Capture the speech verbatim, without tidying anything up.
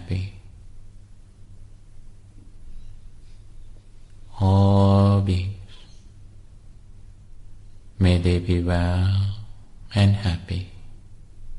happy. All beings, may they be well and happy.